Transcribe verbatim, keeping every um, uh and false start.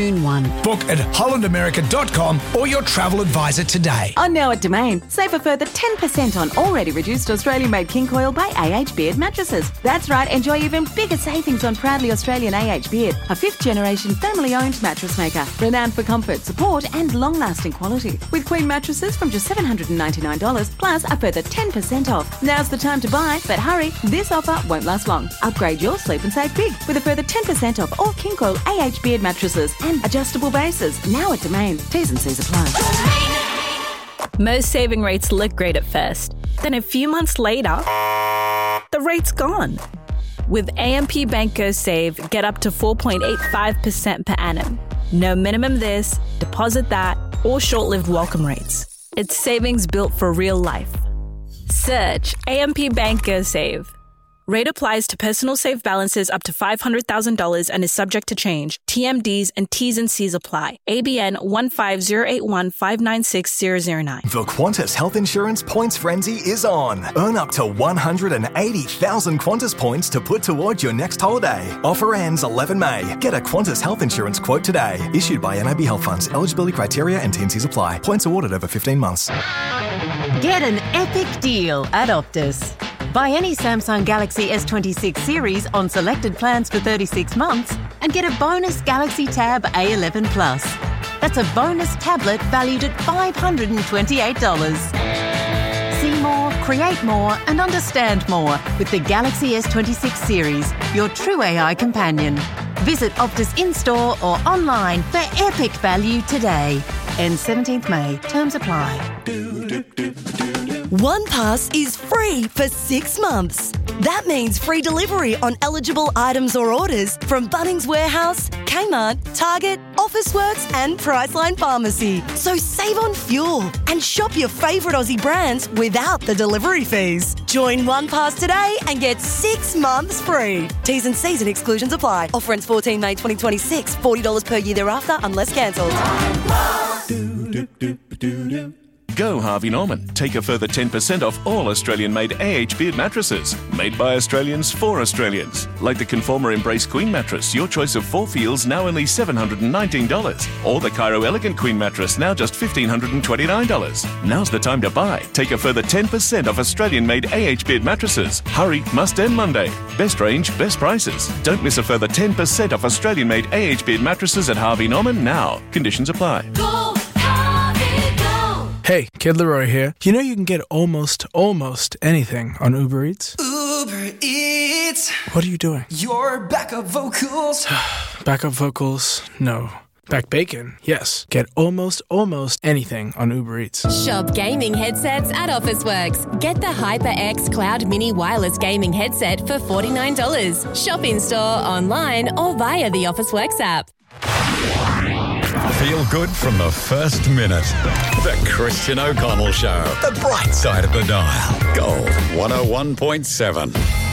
One. Book at holland america dot com or your travel advisor today. On now at Domain, save a further ten percent on already reduced Australian-made King Coil by A H Beard mattresses. That's right, enjoy even bigger savings on proudly Australian A H Beard, a fifth-generation family-owned mattress maker, renowned for comfort, support and long-lasting quality. With Queen mattresses from just seven hundred ninety-nine dollars plus a further ten percent off. Now's the time to buy, but hurry, this offer won't last long. Upgrade your sleep and save big with a further ten percent off all King Coil A H Beard mattresses and adjustable bases. Now at Domain. T's and C's apply. Most saving rates look great at first. Then a few months later, the rate's gone. With A M P Bank Go Save, get up to four point eight five percent per annum. No minimum this, deposit that, or short-lived welcome rates. It's savings built for real life. Search A M P Bank Go Save. Rate applies to personal save balances up to five hundred thousand dollars and is subject to change. T M Ds and T's and C's apply. A B N one five zero eight one five nine six zero zero nine. The Qantas Health Insurance Points Frenzy is on. Earn up to one hundred eighty thousand Qantas points to put towards your next holiday. Offer ends eleven May. Get a Qantas Health Insurance quote today. Issued by N A B Health Funds. Eligibility criteria and T and C's apply. Points awarded over fifteen months. Get an epic deal at Optus. Buy any Samsung Galaxy S twenty-six series on selected plans for thirty-six months and get a bonus Galaxy Tab A eleven Plus. That's a bonus tablet valued at five hundred twenty-eight dollars. See more, create more and understand more with the Galaxy S twenty-six series, your true A I companion. Visit Optus in-store or online for epic value today. Ends seventeenth May. Terms apply. OnePass is free for six months. That means free delivery on eligible items or orders from Bunnings Warehouse, Kmart, Target, Officeworks and Priceline Pharmacy. So save on fuel and shop your favourite Aussie brands without the delivery fees. Join OnePass today and get six months free. T's and C's and exclusions apply. Offer ends fourteenth May twenty twenty-six. forty dollars per year thereafter unless cancelled. Go Harvey Norman. Take a further ten percent off all Australian-made A H Beard mattresses. Made by Australians for Australians. Like the Conformer Embrace Queen mattress, your choice of four feels now only seven hundred nineteen dollars. Or the Cairo Elegant Queen mattress, now just one thousand five hundred twenty-nine dollars. Now's the time to buy. Take a further ten percent off Australian-made A H Beard mattresses. Hurry, must end Monday. Best range, best prices. Don't miss a further ten percent off Australian-made A H Beard mattresses at Harvey Norman now. Conditions apply. Go! Hey, Kid Leroy here. You know you can get almost, almost anything on Uber Eats? Uber Eats. What are you doing? Your backup vocals. Backup vocals? No. Back bacon? Yes. Get almost, almost anything on Uber Eats. Shop gaming headsets at Officeworks. Get the HyperX Cloud Mini Wireless Gaming Headset for forty-nine dollars. Shop in-store, online or via the Officeworks app. Feel good from the first minute. The Christian O'Connell Show. The bright side of the dial. Gold one oh one point seven.